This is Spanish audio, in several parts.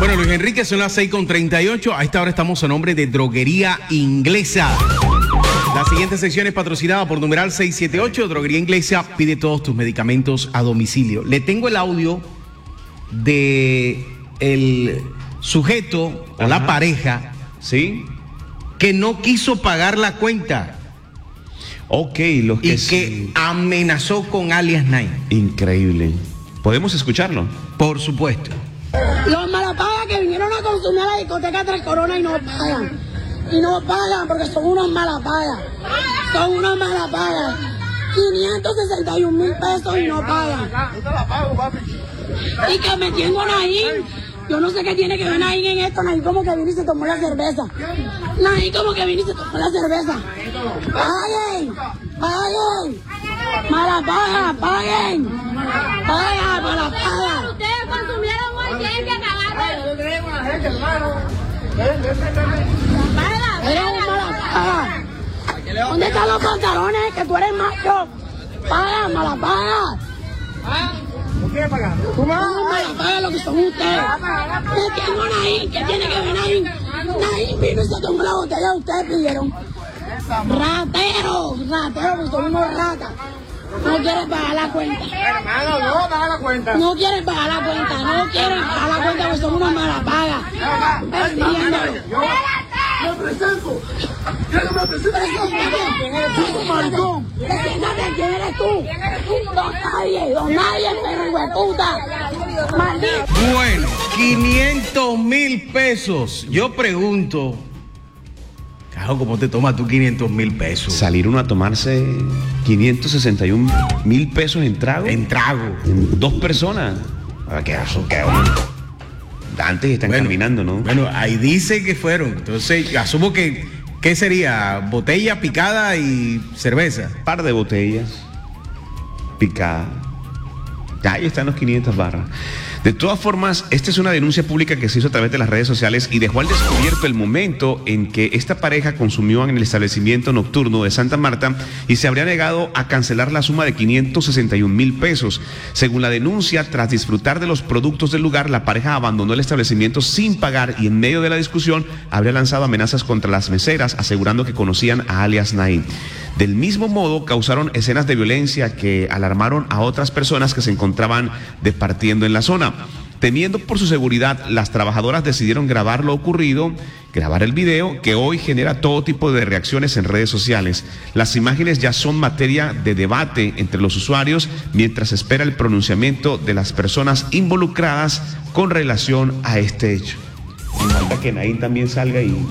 Bueno, Luis Enrique, son las 6:38. A esta hora estamos a nombre de Droguería Inglesa. La siguiente sección es patrocinada por numeral 678. Droguería Inglesa pide todos tus medicamentos a domicilio. Le tengo el audio de el sujeto o la pareja, ¿sí?, que no quiso pagar la cuenta. Ok, los que y que amenazó con alias Nine. Increíble. ¿Podemos escucharlo? Por supuesto. Los malapagas que vinieron a consumir a la discoteca Tres Corona y no pagan. Y no pagan porque son unos malapagas. Son unos malapagas. 561,000 pesos y no pagan. Y que metiendo a Naín. Yo no sé qué tiene que ver Naín en esto. Naín como que vino y se tomó la cerveza. Naín como que vino y se tomó la cerveza. ¡Paguen! ¡Paguen! ¡Malapaga! ¡Paguen! ¡Paga! ¡Malapaga! Ustedes consumieron hoy, tienen que pagarlo. Yo creo con la gente, hermano. Eres un malapaga. ¿Dónde están los pantalones? Que tú eres macho. ¡Paga! ¡Malapaga! ¿No quieres pagar? Tú me vas a pagar lo que son ustedes. ¿Qué tengo Naín? ¿Qué tiene que ver Naín? Naín vino y se tomó la botella, ustedes pidieron. Rateros, porque son unos ratas. No quieren pagar la cuenta. Hermano, no pagar la cuenta. No quieren pagar la cuenta, no quieren pagar la cuenta porque son unos malapagas. Perdiéndolo. ¡Me presento! ¡Que no me presento! ¡Preséntate, maricón! ¡Preséntate! ¿Quién eres tú? Don nadie, perro hijueputa. ¡Maldito! Bueno, 500,000 pesos. Yo pregunto, cajo, ¿cómo te tomas tú 500,000 pesos? Salieron a tomarse 561,000 pesos en trago. En trago. En 2 personas. A ver, ¿qué antes están caminando, ¿no? Bueno, ahí dice que fueron. Entonces, asumo que, ¿qué sería? Botella picada y cerveza. Par de botellas picadas. Ahí están los 500 barras. De todas formas, esta es una denuncia pública que se hizo a través de las redes sociales y dejó al descubierto el momento en que esta pareja consumió en el establecimiento nocturno de Santa Marta y se habría negado a cancelar la suma de 561,000 pesos. Según la denuncia, tras disfrutar de los productos del lugar, la pareja abandonó el establecimiento sin pagar y en medio de la discusión habría lanzado amenazas contra las meseras, asegurando que conocían a alias Naín. Del mismo modo, causaron escenas de violencia que alarmaron a otras personas que se encontraban departiendo en la zona. Temiendo por su seguridad, las trabajadoras decidieron grabar lo ocurrido, grabar el video, que hoy genera todo tipo de reacciones en redes sociales. Las imágenes ya son materia de debate entre los usuarios mientras espera el pronunciamiento de las personas involucradas con relación a este hecho. Me falta que Naín también salga y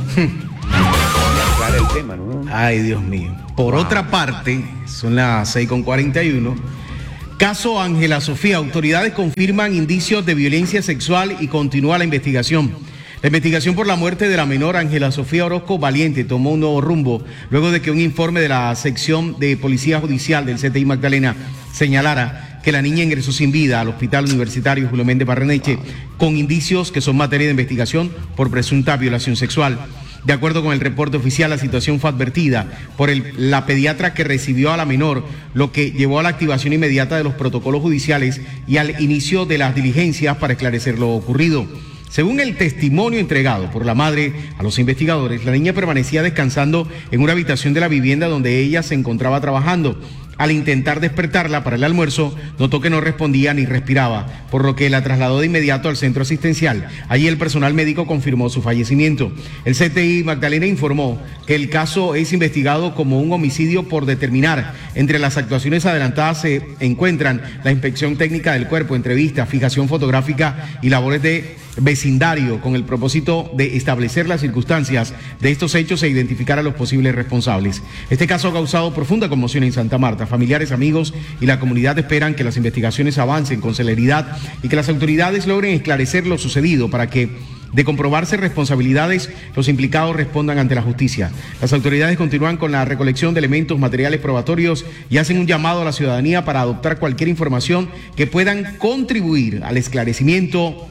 aclare el tema, ¿no? Ay, Dios mío. Por otra parte, son las 6:41. Caso Ángela Sofía. Autoridades confirman indicios de violencia sexual y continúa la investigación. La investigación por la muerte de la menor Ángela Sofía Orozco Valiente tomó un nuevo rumbo luego de que un informe de la sección de Policía Judicial del CTI Magdalena señalara que la niña ingresó sin vida al Hospital Universitario Julio Méndez Barrenechea con indicios que son materia de investigación por presunta violación sexual. De acuerdo con el reporte oficial, la situación fue advertida por la pediatra que recibió a la menor, lo que llevó a la activación inmediata de los protocolos judiciales y al inicio de las diligencias para esclarecer lo ocurrido. Según el testimonio entregado por la madre a los investigadores, la niña permanecía descansando en una habitación de la vivienda donde ella se encontraba trabajando. Al intentar despertarla para el almuerzo, notó que no respondía ni respiraba, por lo que la trasladó de inmediato al centro asistencial. Allí el personal médico confirmó su fallecimiento. El CTI Magdalena informó que el caso es investigado como un homicidio por determinar. Entre las actuaciones adelantadas se encuentran la inspección técnica del cuerpo, entrevistas, fijación fotográfica y labores de vecindario con el propósito de establecer las circunstancias de estos hechos e identificar a los posibles responsables. Este caso ha causado profunda conmoción en Santa Marta. Familiares, amigos y la comunidad esperan que las investigaciones avancen con celeridad y que las autoridades logren esclarecer lo sucedido para que, de comprobarse responsabilidades, los implicados respondan ante la justicia. Las autoridades continúan con la recolección de elementos materiales probatorios y hacen un llamado a la ciudadanía para adoptar cualquier información que puedan contribuir al esclarecimiento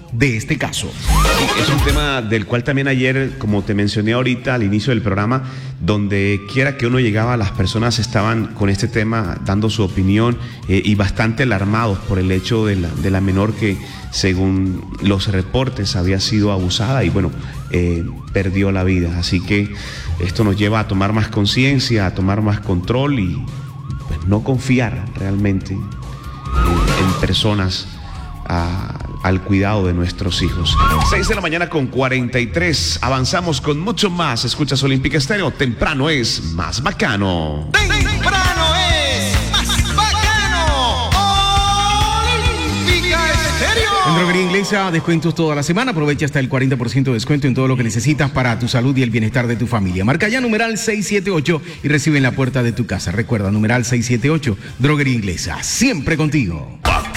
de este caso. Sí, es un tema del cual también ayer, como te mencioné ahorita al inicio del programa, donde quiera que uno llegaba, las personas estaban con este tema dando su opinión y bastante alarmados por el hecho de la menor que, según los reportes, había sido abusada y bueno, perdió la vida. Así que esto nos lleva a tomar más conciencia, a tomar más control y pues, no confiar realmente en personas al cuidado de nuestros hijos. 6 de la mañana con 43. Avanzamos con mucho más. Escuchas Olímpica Estéreo. Temprano es más bacano. Temprano es más bacano. Olímpica Estéreo. En Droguería Inglesa, descuentos toda la semana. Aprovecha hasta el 40% de descuento en todo lo que necesitas para tu salud y el bienestar de tu familia. Marca ya numeral 678 y recibe en la puerta de tu casa. Recuerda, numeral 678, Droguería Inglesa. Siempre contigo.